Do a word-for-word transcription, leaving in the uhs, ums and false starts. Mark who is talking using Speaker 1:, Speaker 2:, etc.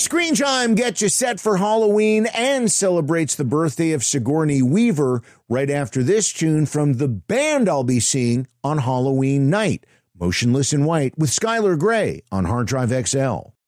Speaker 1: Screen Chime gets you set for Halloween and celebrates the birthday of Sigourney Weaver right after this tune from the band I'll be seeing on Halloween night. Motionless in White with Skylar Grey on Hard Drive X L.